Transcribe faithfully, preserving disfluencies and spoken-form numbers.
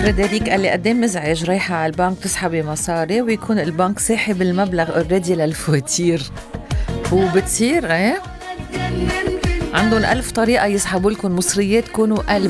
فريدريك قال لي قد ايه مزعج رايحة على البنك تسحبي مصاري ويكون البنك ساحب المبلغ اوريدي للفواتير. وبتصير ايه عندهم ألف طريقة يسحبوا لكم مصريات، كونوا قلب